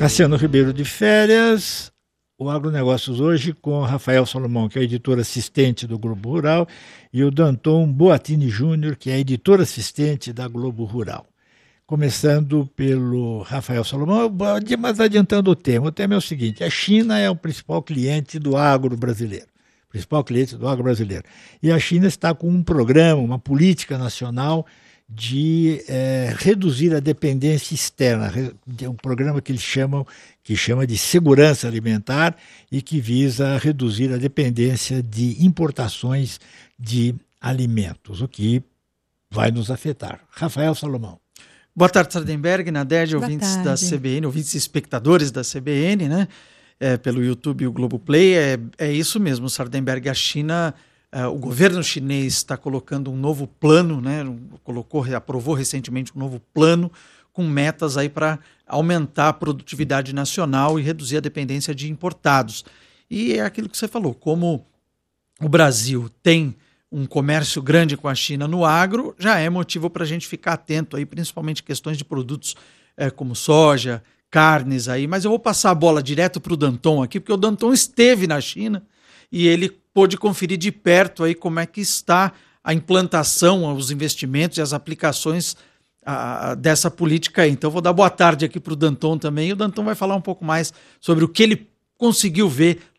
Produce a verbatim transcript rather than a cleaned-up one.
Cassiano Ribeiro de férias, o Agronegócios hoje com Rafael Salomão, que é editor assistente do Globo Rural, e o Danton Boatini Júnior, que é editor assistente da Globo Rural. Começando pelo Rafael Salomão, mas adiantando o tema. O tema é o seguinte: a China é o principal cliente do agro brasileiro. Principal cliente do agro brasileiro. E a China está com um programa, uma política nacional de é, reduzir a dependência externa, é um programa que eles chamam, que chama de segurança alimentar e que visa reduzir a dependência de importações de alimentos, o que vai nos afetar. Rafael Salomão. Boa tarde, Sardenberg, Nadege, ouvintes tarde. da C B N, ouvintes e espectadores da C B N, né? É, pelo YouTube e o Globoplay. É, é isso mesmo, Sardenberg. A China, é, o governo chinês está colocando um novo plano, né? Colocou, aprovou recentemente um novo plano com metas aí para aumentar a produtividade nacional e reduzir a dependência de importados. E é aquilo que você falou, como o Brasil tem um comércio grande com a China no agro, já é motivo para a gente ficar atento aí, principalmente questões de produtos é, como soja, carnes aí, mas eu vou passar a bola direto para o Danton aqui, porque o Danton esteve na China e ele pôde conferir de perto aí como é que está a implantação, os investimentos e as aplicações a, a, dessa política aí. Então eu vou dar boa tarde aqui para o Danton também, e o Danton vai falar um pouco mais sobre o que ele conseguiu ver